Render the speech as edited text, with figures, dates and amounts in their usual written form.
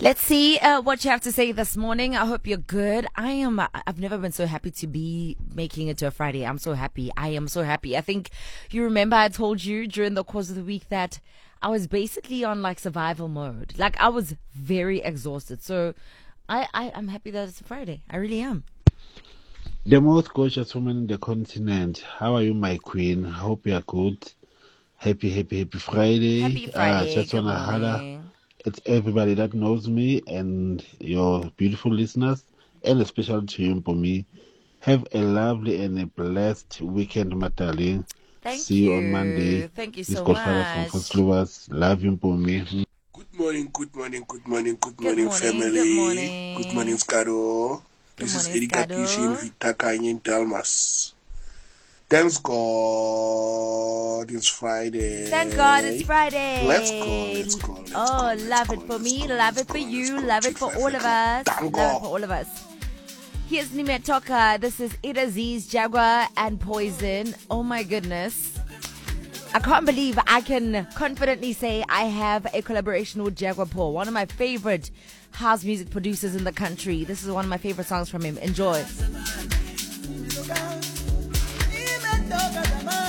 Let's see what you have to say this morning. I hope you're good. I've never been so happy to be making it to a Friday. I'm so happy. I am so happy. I think you remember I told you during the course of the week that I was basically on like survival mode. Like I was very exhausted. So I'm happy that it's a Friday. I really am. The most gorgeous woman in the continent. How are you, my queen? Hope you are good. Happy Friday. Happy Friday. Just Good wanna holler morning. at everybody that knows me and your beautiful listeners, and especially to you, for me. Have a lovely and a blessed weekend, my darling. Thank See you on Monday. you. Thank you This so Godfather from much. Foslowers. Love you, for me. Good morning, Good morning, family. good morning. Good morning, Scado. Good This is morning, Erika Scado. Kishin Victor Kanyin Dalmas. Thanks God, it's Friday. Thank God it's Friday. Let's go. Love it for me, love it for you, love it for all of us. Love it for all of us. Here's Nimetoka. This is Iraziz, Jaguar, and Poison. Oh my goodness. I can't believe I can confidently say I have a collaboration with Jaguar Paul, one of my favorite house music producers in the country. This is one of my favorite songs from him. Enjoy.